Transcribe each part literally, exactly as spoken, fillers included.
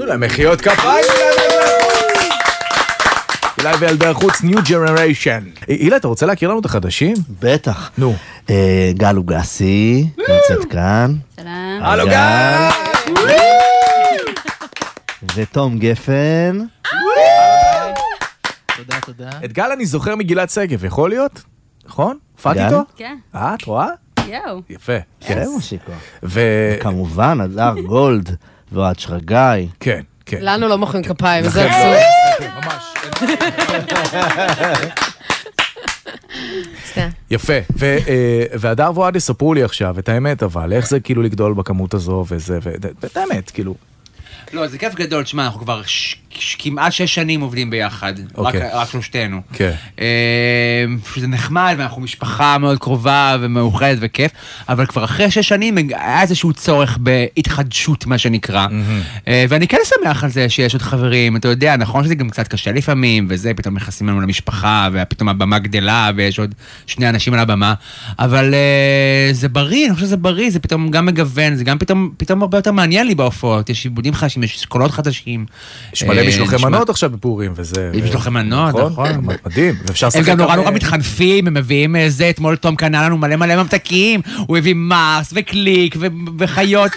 תנו להם מחיאות כפיים. אילי וילדי החוץ, New Generation. אילי, אתה רוצה להכיר לנו את החדשים? בטח. נו. גל לוגסי, נמצאת כאן. שלום. הלו גל! ותום גפן. תודה, תודה. את גל אני זוכר מגילת שגב, יכול להיות? נכון? הופעתי גל? איתו? כן. אה, את רואה? יואו. יפה. כן, מושיקו. ו... כמובן, הדר גולד ואוהד שרגאי. כן, כן. לנו לא מוחאים כפיים, זה עצוב. ממש. סתם. יפה. ו- אה, והדר ואוהד יספרו לי עכשיו את האמת, אבל איך זה כאילו לגדול בכמות הזו וזה, ואת האמת, כאילו. לא, זה כיף גדול, תשמע, אנחנו כבר ש- ש- כמעט שש שנים עובדים ביחד, רק, אוקיי. רק שלושתנו. כן. אה, שזה נחמד, ואנחנו משפחה מאוד קרובה ומאוחדת וכיף, אבל כבר אחרי שש שנים היה איזשהו צורך בהתחדשות, מה שנקרא. אה, ואני כן שמח על זה שיש עוד חברים, אתה יודע, נכון שזה גם קצת קשה לפעמים, וזה, פתאום נכנסים לנו למשפחה, ופתאום הבמה גדלה, ויש עוד שני אנשים על הבמה, אבל אה, זה בריא, אני חושב שזה בריא, זה פתאום גם מגוון, זה גם פתאום, פתאום הרבה יותר מעניין לי בהופעות, יש עיבודים חדשים, יש קולות חדשים. יש מלא משלוחי מנות עכשיו בפורים, וזה... יש משלוחי מנות, נכון. מדהים, ואפשר הם גם נורא נורא מתחנפים, הם מביאים זה, אתמול תום קנה לנו מלא מלא ממתקים, הוא הביא מס וקליק וחיות,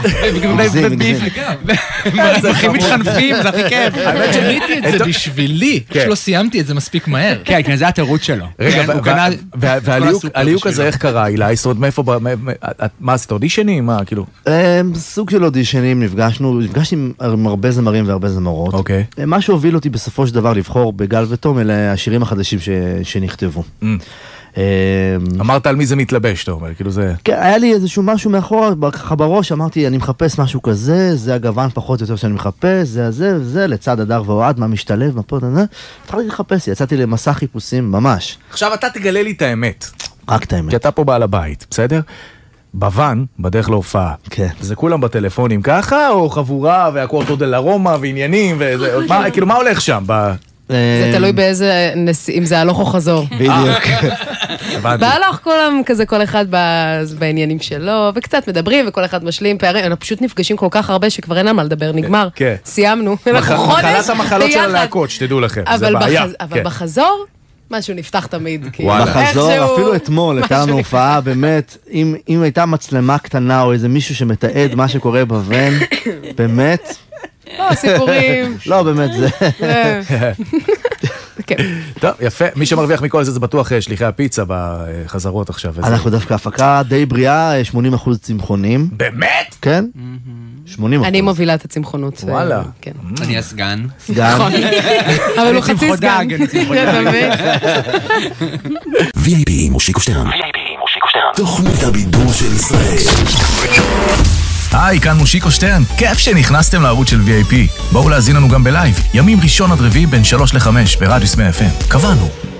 זה הכי מתחנפים, זה הכי כיף. האמת קניתי את זה בשבילי, פשוט לא סיימתי את זה מספיק מהר. כן, כן, זה התירוץ שלו. רגע, והליהוק הזה איך קרה, אילי? זאת אומרת, מאיפה, מה עשית, אודישנים? מה, כאילו? סוג של אודישנים, נפגשנו, נפגשתי עם הרבה זמרים והרבה זמרות. אוקיי. מה שהוביל אותי בסופו של דבר לבחור בגל ותום, אלה השירים החדשים שנכתבו. אמרת על מי זה מתלבש, אתה אומר, כאילו זה... כן, היה לי איזשהו משהו מאחורה, ככה בראש, אמרתי, אני מחפש משהו כזה, זה הגוון פחות או יותר שאני מחפש, זה זה זה, לצד הדר ואוהד, מה משתלב, מה פה, התחלתי לחפש, יצאתי למסע חיפושים, ממש. עכשיו אתה תגלה לי את האמת. רק את האמת. כי אתה פה בעל הבית, בסדר? בוון, בדרך להופעה. כן. זה כולם בטלפונים ככה, או חבורה, והקורטו דל ארומה, ועניינים, וזה, כאילו, מה הולך שם? זה תלוי באיזה, אם זה הלוך או חזור. בדיוק. בהלוך כולם כזה, כל אחד בעניינים שלו, וקצת מדברים, וכל אחד משלים פערים, אנחנו פשוט נפגשים כל כך הרבה שכבר אין על מה לדבר, נגמר. סיימנו. מחלת המחלות של הלהקות, שתדעו לכם, זה בעיה. אבל בחזור, משהו נפתח תמיד. בחזור, אפילו אתמול, הייתה לנו הופעה, באמת, אם הייתה מצלמה קטנה, או איזה מישהו שמתעד מה שקורה בוון, באמת... לא, סיפורים. לא, באמת זה. טוב, יפה. מי שמרוויח מכל זה, זה בטוח שליחי הפיצה בחזרות עכשיו. אנחנו דווקא הפקה די בריאה, שמונים אחוז צמחונים. באמת? כן. שמונים אחוז. אני מובילה את הצמחונות. וואלה. אני הסגן. סגן. אבל הוא חצי סגן. וי איי פי מושיקו שטרן. וי איי פי מושיקו שטרן. תוכנית הבידור של ישראל. היי, כאן מושיקו שטרן, כיף שנכנסתם לערוץ של וי איי פי. בואו להזין לנו גם בלייב, ימים ראשון עד רביעי בין שלוש לחמש ברדיוס מאה אף אם. קבענו.